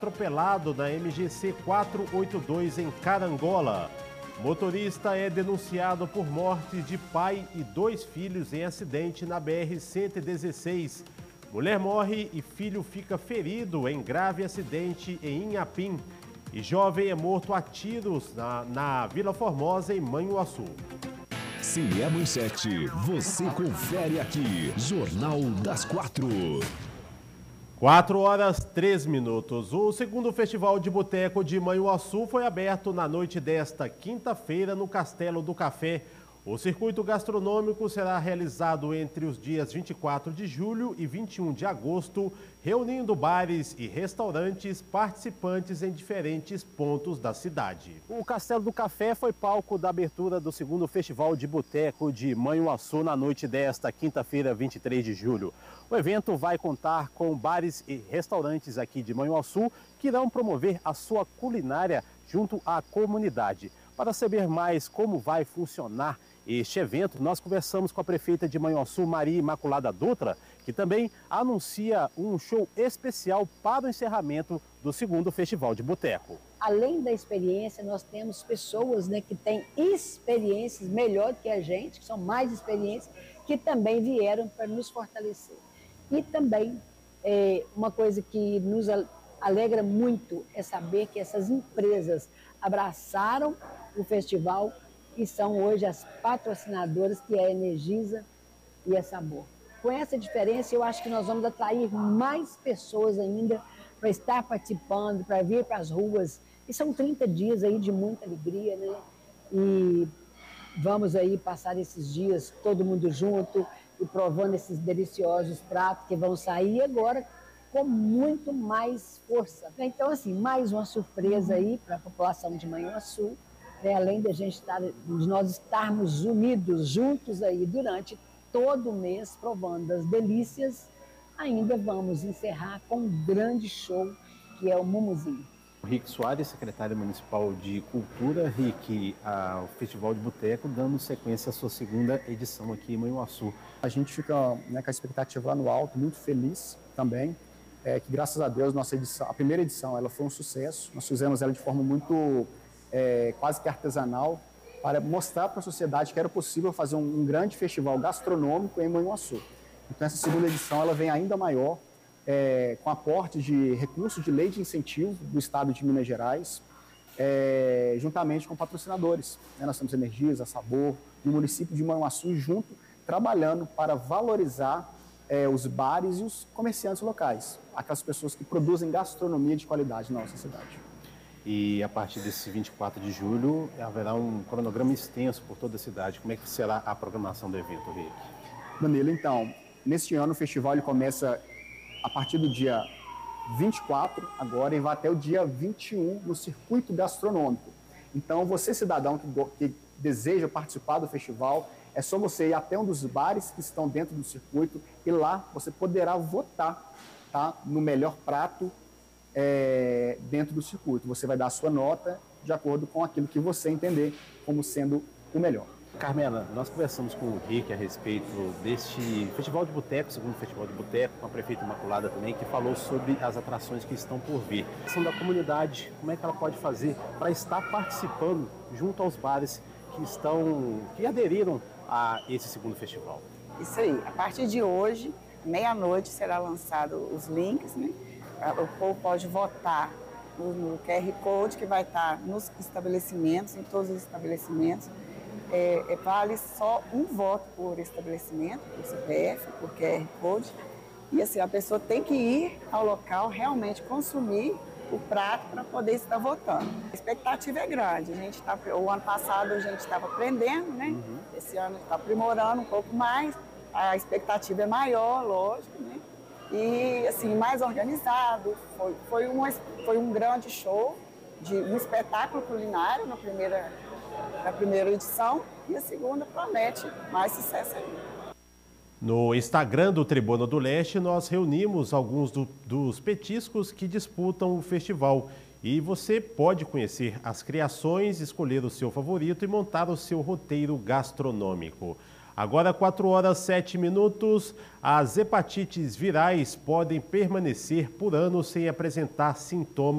Atropelado na MGC 482 em Carangola. Motorista é denunciado por morte de pai e 2 filhos em acidente na BR-116. Mulher morre e filho fica ferido em grave acidente em Inhapim. E jovem é morto a tiros na Vila Formosa, em Manhuaçu. Se é Manchete, você confere aqui. Jornal das 4. 4h03. O segundo Festival de Boteco de Manhuaçu foi aberto na noite desta quinta-feira no Castelo do Café. O circuito gastronômico será realizado entre os dias 24 de julho e 21 de agosto, reunindo bares e restaurantes participantes em diferentes pontos da cidade. O Castelo do Café foi palco da abertura do segundo Festival de Boteco de Manhuaçu na noite desta quinta-feira, 23 de julho. O evento vai contar com bares e restaurantes aqui de Manhuaçu que irão promover a sua culinária junto à comunidade. Para saber mais como vai funcionar este evento, nós conversamos com a prefeita de Manhuaçu, Maria Imaculada Dutra, que também anuncia um show especial para o encerramento do segundo Festival de Boteco. Além da experiência, nós temos pessoas, que têm experiências melhor que a gente, que são mais experientes, que também vieram para nos fortalecer. E também, uma coisa que nos alegra muito é saber que essas empresas abraçaram o festival e são hoje as patrocinadoras, que é a Energisa e a Sabor. Com essa diferença, eu acho que nós vamos atrair mais pessoas ainda para estar participando, para vir para as ruas. E são 30 dias aí de muita alegria, E vamos aí passar esses dias todo mundo junto e provando esses deliciosos pratos que vão sair agora com muito mais força. Então, assim, mais uma surpresa aí para a população de Manhuaçu, além de nós estarmos unidos, juntos aí durante todo o mês, provando as delícias, ainda vamos encerrar com um grande show, que é o Mumuzinho. Rick Soares, secretário municipal de Cultura. Rick, o Festival de Boteco dando sequência à sua segunda edição aqui em Manhuaçu. A gente fica com a expectativa lá no alto, muito feliz também, que graças a Deus a primeira edição ela foi um sucesso. Nós fizemos ela de forma muito quase que artesanal, para mostrar para a sociedade que era possível fazer um grande festival gastronômico em Manhuaçu. Então essa segunda edição ela vem ainda maior, com aporte de recursos de lei de incentivo do Estado de Minas Gerais, juntamente com patrocinadores. Nós temos Energisa, Sabor, e o município de Manhuaçu junto, trabalhando para valorizar os bares e os comerciantes locais, aquelas pessoas que produzem gastronomia de qualidade na nossa cidade. E a partir desse 24 de julho haverá um cronograma extenso por toda a cidade. Como é que será a programação do evento, Rick? Danilo, então, neste ano o festival ele começa a partir do dia 24 agora e vai até o dia 21 no circuito gastronômico. Então, você cidadão que deseja participar do festival, é só você ir até um dos bares que estão dentro do circuito e lá você poderá votar, no melhor prato dentro do circuito. Você vai dar a sua nota de acordo com aquilo que você entender como sendo o melhor. Carmela, nós conversamos com o Rick a respeito deste Festival de Boteco, segundo Festival de Boteco, com a prefeita Imaculada também, que falou sobre as atrações que estão por vir. A questão da comunidade, como é que ela pode fazer para estar participando junto aos bares que aderiram a esse segundo festival? Isso aí, a partir de hoje, meia-noite, será lançado os links, O povo pode votar no QR Code que vai estar nos estabelecimentos, em todos os estabelecimentos. Vale só um voto por estabelecimento, por CPF, por QR Code. E assim, a pessoa tem que ir ao local, realmente consumir o prato para poder estar votando. A expectativa é grande. O ano passado a gente estava aprendendo, Esse ano está aprimorando um pouco mais. A expectativa é maior, lógico, E, assim, mais organizado, foi um grande show, um espetáculo culinário na primeira edição, e a segunda promete mais sucesso ainda. No Instagram do Tribuna do Leste, nós reunimos alguns dos petiscos que disputam o festival. E você pode conhecer as criações, escolher o seu favorito e montar o seu roteiro gastronômico. Agora 4h07. As hepatites virais podem permanecer por anos sem apresentar sintomas.